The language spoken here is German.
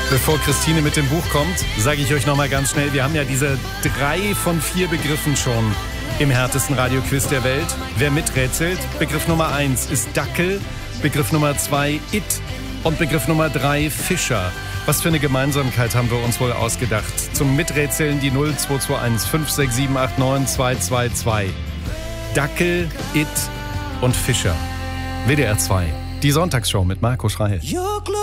Bevor Christine mit dem Buch kommt, sage ich euch noch mal ganz schnell, wir haben ja diese 3 von 4 Begriffen schon im härtesten Radioquiz der Welt. Wer miträtselt, Begriff Nummer 1 ist Dackel, Begriff Nummer 2 It und Begriff Nummer 3 Fischer. Was für eine Gemeinsamkeit haben wir uns wohl ausgedacht? Zum Miträtseln die 0221 56789 222. Dackel, It und Fischer. WDR 2, die Sonntagsshow mit Marco Schreil.